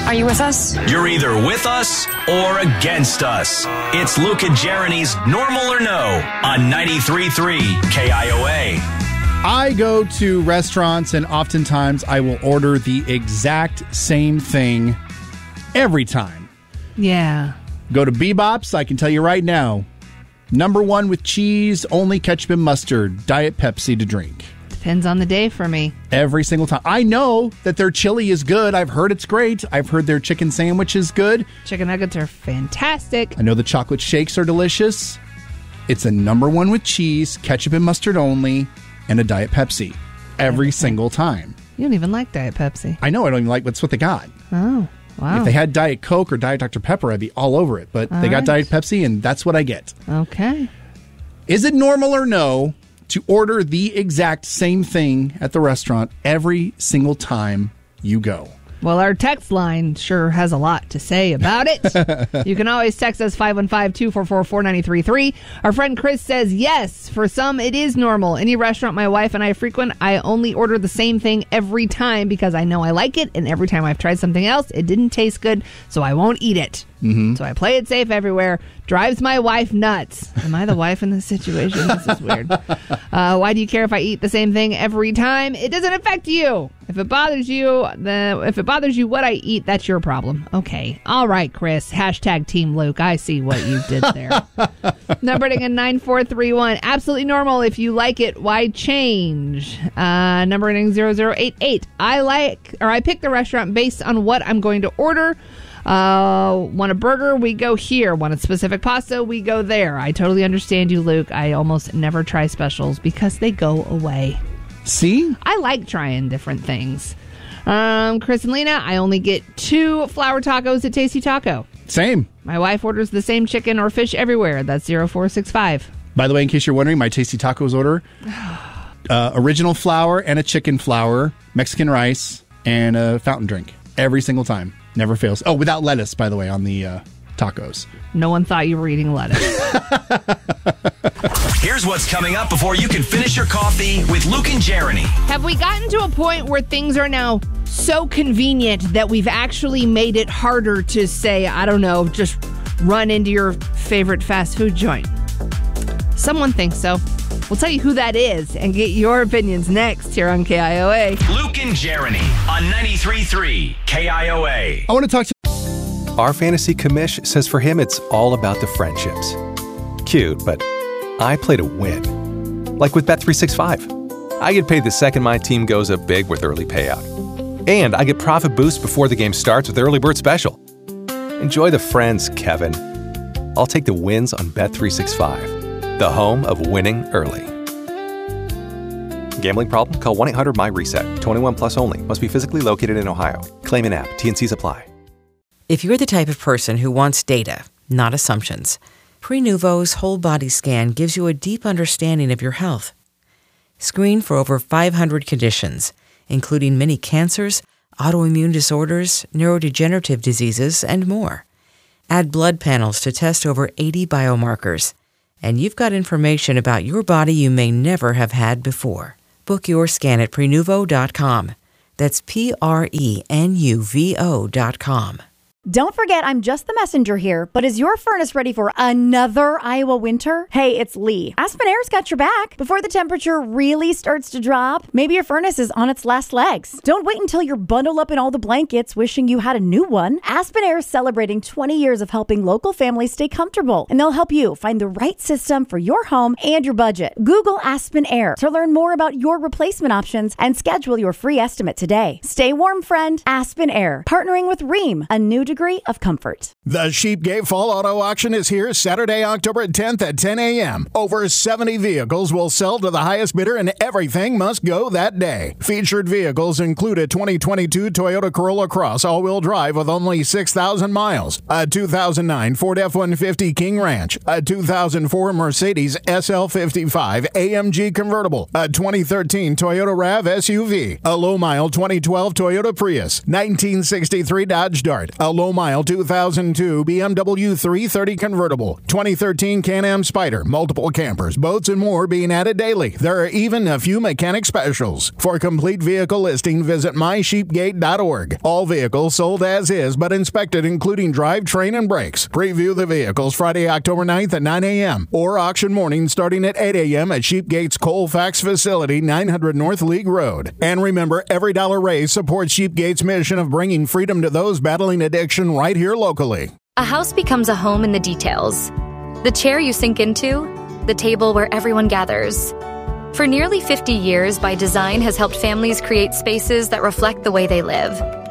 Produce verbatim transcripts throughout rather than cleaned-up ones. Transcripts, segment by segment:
Are you with us? You're either with us or against us. It's Luke and Jeremy's Normal or No on ninety-three point three K I O A. I go to restaurants and oftentimes I will order the exact same thing every time. Yeah. Go to Bebop's, I can tell you right now. Number one with cheese, only ketchup and mustard, Diet Pepsi to drink. Depends on the day for me. Every single time. I know that their chili is good. I've heard it's great. I've heard their chicken sandwich is good. Chicken nuggets are fantastic. I know the chocolate shakes are delicious. It's a number one with cheese, ketchup and mustard only, and a Diet Pepsi. Every single time. You don't even like Diet Pepsi. I know I don't even like, but that's what they got. Oh, wow. If they had Diet Coke or Diet Doctor Pepper, I'd be all over it. But all they got right. Diet Pepsi, and that's what I get. Okay. Is it normal or no to order the exact same thing at the restaurant every single time you go? Well, our text line sure has a lot to say about it. You can always text us five one five, two four four, four nine three three. Our friend Chris says, yes, for some it is normal. Any restaurant my wife and I frequent, I only order the same thing every time because I know I like it, and every time I've tried something else, it didn't taste good, so I won't eat it. Mm-hmm. So I play it safe everywhere. Drives my wife nuts. Am I the wife in this situation? This is weird. Uh, why do you care if I eat the same thing every time? It doesn't affect you. If it bothers you, the if it bothers you what I eat, that's your problem. Okay. All right, Chris. Hashtag Team Luke. I see what you did there. Number in nine four three one. Absolutely normal. If you like it, why change? Uh, number ending zero zero eight eight. I like, or I pick the restaurant based on what I'm going to order. Uh, want a burger? We go here. Want a specific pasta? We go there. I totally understand you, Luke. I almost never try specials because they go away. See? I like trying different things. Um, Chris and Lena, I only get two flour tacos at Tasty Taco. Same. My wife orders the same chicken or fish everywhere. That's zero four six five. By the way, in case you're wondering, my Tasty Tacos order, uh, original flour and a chicken flour, Mexican rice, and a fountain drink. Every single time. Never fails. Oh, without lettuce, by the way, on the uh, tacos. No one thought you were eating lettuce. Here's what's coming up before you can finish your coffee with Luke and Jeremy. Have we gotten to a point where things are now so convenient that we've actually made it harder to say, I don't know, just run into your favorite fast food joint? Someone thinks so. We'll tell you who that is and get your opinions next here on K I O A. Luke and Jeremy on ninety-three point three K I O A. I want to talk to Our fantasy commish says for him it's all about the friendships. Cute, but I play to win. Like with Bet three sixty-five. I get paid the second my team goes up big with early payout. And I get profit boost before the game starts with Early Bird Special. Enjoy the friends, Kevin. I'll take the wins on Bet three sixty-five. The home of winning early. Gambling problem? Call one eight hundred my reset. twenty-one plus only. Must be physically located in Ohio. Claim in app. T N Cs apply. If you're the type of person who wants data, not assumptions, Prenuvo's whole body scan gives you a deep understanding of your health. Screen for over five hundred conditions, including many cancers, autoimmune disorders, neurodegenerative diseases, and more. Add blood panels to test over eighty biomarkers. And you've got information about your body you may never have had before. Book your scan at Prenuvo dot com. That's P R E N U V O dot com. Don't forget, I'm just the messenger here, but is your furnace ready for another Iowa winter? Hey, it's Lee. Aspen Air's got your back. Before the temperature really starts to drop, maybe your furnace is on its last legs. Don't wait until you're bundled up in all the blankets wishing you had a new one. Aspen Air is celebrating twenty years of helping local families stay comfortable, and they'll help you find the right system for your home and your budget. Google Aspen Air to learn more about your replacement options and schedule your free estimate today. Stay warm, friend. Aspen Air, partnering with Rheem, a new degree of comfort. The Sheepgate Fall Auto Auction is here Saturday, October tenth at ten a.m. Over seventy vehicles will sell to the highest bidder, and everything must go that day. Featured vehicles include a twenty twenty-two Toyota Corolla Cross all-wheel drive with only six thousand miles, a two thousand nine Ford F one fifty King Ranch, a two thousand four Mercedes S L fifty-five A M G convertible, a twenty thirteen Toyota RAV S U V, a low-mile twenty twelve Toyota Prius, nineteen sixty-three Dodge Dart, a low Low mile two thousand two B M W three thirty convertible, twenty thirteen Can-Am Spyder, multiple campers, boats, and more being added daily. There are even a few mechanic specials. For complete vehicle listing, visit my sheepgate dot org. All vehicles sold as is, but inspected including drivetrain and brakes. Preview the vehicles Friday, October ninth at nine a.m. or auction morning starting at eight a.m. at Sheepgate's Colfax facility, nine hundred North League Road. And remember, every dollar raised supports Sheepgate's mission of bringing freedom to those battling addiction right here locally. A house becomes a home in the details. The chair you sink into, the table where everyone gathers. For nearly fifty years, By Design has helped families create spaces that reflect the way they live.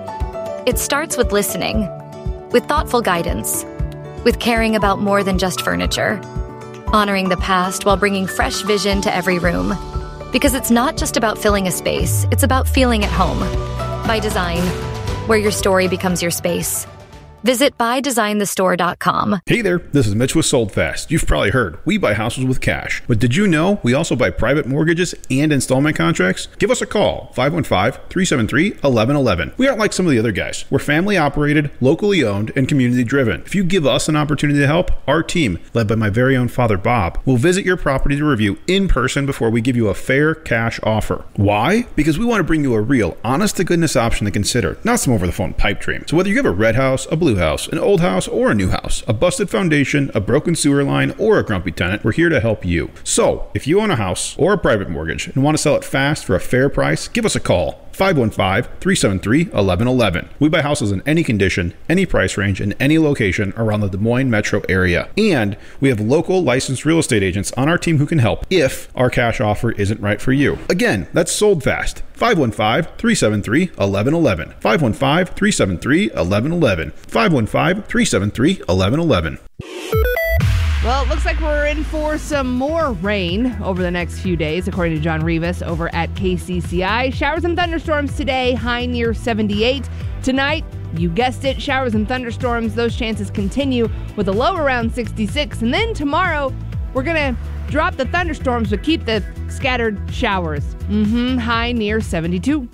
It starts with listening, with thoughtful guidance, with caring about more than just furniture, honoring the past while bringing fresh vision to every room. Because it's not just about filling a space, it's about feeling at home. By Design, where your story becomes your space. Visit buy design the store dot com. Hey there, this is Mitch with Sold Fast. You've probably heard, we buy houses with cash. But did you know we also buy private mortgages and installment contracts? Give us a call, five one five, three seven three, one one one one. We aren't like some of the other guys. We're family operated, locally owned, and community driven. If you give us an opportunity to help, our team, led by my very own father Bob, will visit your property to review in person before we give you a fair cash offer. Why? Because we want to bring you a real, honest to goodness option to consider, not some over the phone pipe dream. So whether you have a red house, a blue house, an old house, or a new house, a busted foundation, a broken sewer line, or a grumpy tenant, we're here to help you. So, if you own a house or a private mortgage and want to sell it fast for a fair price, give us a call. five one five, three seven three, one one one one. We buy houses in any condition, any price range, and any location around the Des Moines metro area. And we have local licensed real estate agents on our team who can help if our cash offer isn't right for you. Again, that's Sold Fast. five one five, three seven three, one one one one. five one five, three seven three, one one one one. five one five, three seven three, one one one one. Well, it looks like we're in for some more rain over the next few days, according to John Rivas over at K C C I. Showers and thunderstorms today, high near seventy-eight. Tonight, you guessed it, showers and thunderstorms. Those chances continue with a low around sixty-six. And then tomorrow, we're going to drop the thunderstorms but keep the scattered showers. Mm-hmm, high near seventy-two.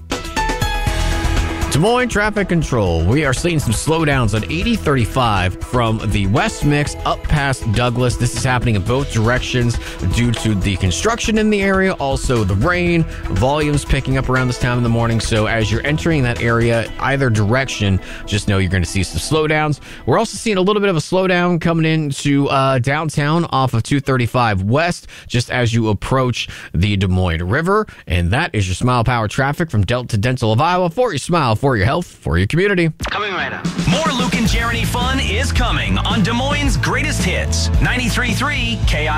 Des Moines Traffic Control. We are seeing some slowdowns on eighty thirty-five from the West Mix up past Douglas. This is happening in both directions due to the construction in the area, also the rain, volumes picking up around this time in the morning. So as you're entering that area, either direction, just know you're going to see some slowdowns. We're also seeing a little bit of a slowdown coming into uh, downtown off of two thirty-five West, just as you approach the Des Moines River. And that is your Smile Power traffic from Delta Dental of Iowa. For your smile, for your health, for your community. Coming right up. More Luke and Jeremy fun is coming on Des Moines' greatest hits. ninety-three point three K I O.